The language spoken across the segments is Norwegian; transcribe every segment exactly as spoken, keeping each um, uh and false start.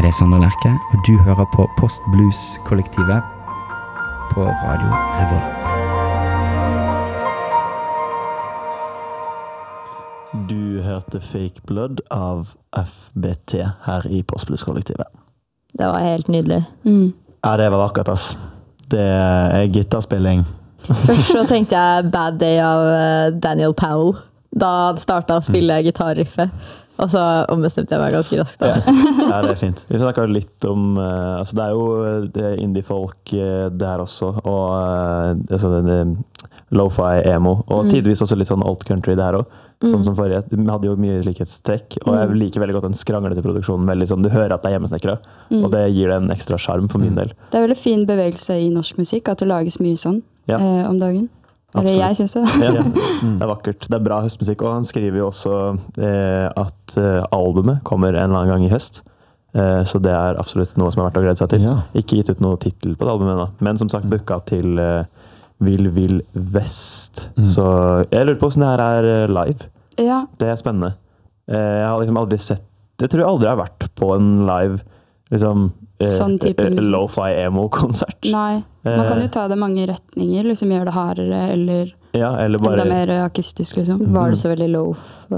Hei, det er Sander Lerche, og du hører på Post Blues-kollektivet på Radio Revolt. Du hørte Fake Blood av F B T her i Post Blues-kollektivet. Det var helt nydelig. Mm. Ja, det var vakkert, ass. Det er gitarspilling. Først så tenkte jeg Bad Day av Daniel Powell, da han startet å spille gitarriffet. Og så ombestemte jeg meg ganske raskt da. Ja, ja det er fint. Vi snakket litt om, uh, altså det er jo det er indie-folk uh, der også, og uh, altså det, det, lo-fi emo, og mm. tidvis også litt sånn alt country det her også. Sånn mm. som forrige, vi hadde jo mye likhetstrekk, og jeg liker veldig godt den skranglete produksjonen, veldig sånn, du hører at det er hjemmesnekkere, mm. og det gir det en ekstra charm for min del. Det er veldig fin bevegelse i norsk musikk, at det lages mye sånn ja. eh, om dagen. Eller jeg synes det. Ja, ja. Det er vakkert. Det er bra høstmusikk, og han skriver jo også eh, at eh, albumet kommer en eller annen gang i høst. Eh, så det er absolutt noe som er verdt å glede seg til. Ja. Ikke gitt ut noe titel på det albumet da, men som sagt booka til eh, Vill Vill Vest. Mm. Så jeg lurer på hvordan det her er live. Ja. Det er spennende. Eh, jeg har liksom aldri sett, jeg tror jeg aldri har vært på en live liksom sånn type eh, lo-fi emo-konsert. Nei, man kan jo ta det mange retninger, liksom gjøre det hardere, eller, ja, eller bare, enda mer akustisk, liksom. Var det så veldig lo-fi?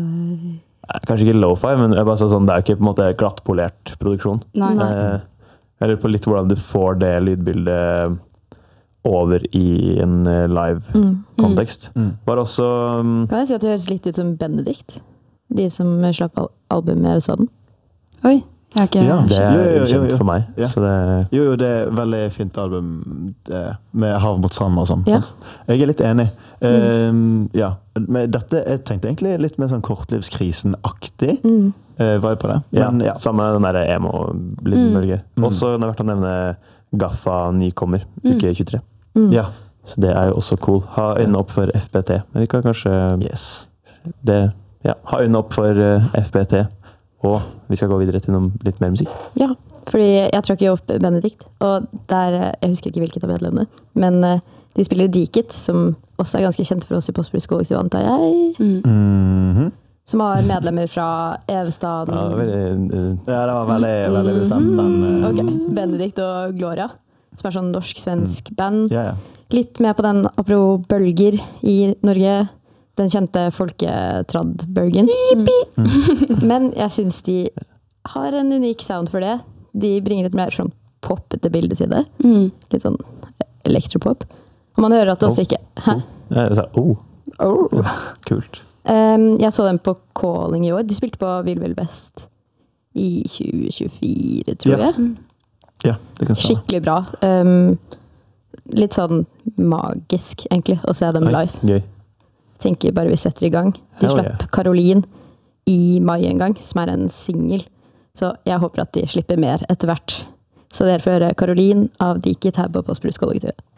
Kanskje ikke lo-fi, men jeg bare så sånn, det er jo ikke på en måte glattpolert produksjon. Nei. Eh, jeg lurer på litt hvordan du får det lydbildet over i en live-kontekst. Mm. Mm. Var også... Um, kan jeg si at det høres litt ut som Benedikt? De som slapp al album med Øsaden? Oi! Ikke, ja, det er jo, jo, jo, jo. For meg. Ja. Så det... Jo, jo, det er veldig fint album det, med Hav mot sand og sånn. Ja. Jeg er litt enig. Mm. Um, ja. Men dette, jeg tenkte egentlig litt mer sånn kortlivskrisen-aktig. Mm. Uh, var jeg på det? Men, ja, ja. Samme den der emo-lydbølge. Mm. Også det er verdt å nevne Gaffa nykommer, uke tjuetre. Mm. Ja. Så det er jo også cool. Ha øynene opp for F B T. Men vi kan kanskje... Yes. Det, ja, ha øynene opp for uh, F B T. Og vi skal gå videre til noe litt mer musikk. Ja, fordi jeg tråkk jo opp Benedikt, og der, jeg husker ikke hvilket av medlemmene, men de spiller Dikit, som også er ganske kjent for oss i Post Blues-kollektivet, antar jeg. Mm. Mm-hmm. Som har medlemmer fra Evestaden. Ja, det var veldig, uh, ja, det var veldig, veldig bestemt. Den, uh, ok, Benedikt og Gloria, som er sånn norsk-svensk mm. band. Ja, ja. Litt med på den apropos bølger i Norge, den kjente folketradd-bølgen. Mm. Men jeg synes de har en unik sound for det. De bringer et mer sånn poppete bilde til det. Mm. Litt sånn elektropop. Og man hører at det også ikke... Hæ? Ja, jeg sa, oh. Oh. Kult. Um, jeg så dem på Calling i år. De spilte på Vill Vill Vest i tjue tjuefire, tror ja. jeg. Mm. Ja, det kan skikkelig bra. Um, litt sånn magisk, egentlig, å se dem live. Gøy. Tenker bare vi setter i gang. De Hell slapp yeah. Caroline i mai en gang, som er en single. Så jeg håper at de slipper mer etter hvert. Så dere får høre Caroline av Dikit her på Post Blues-kollektivet.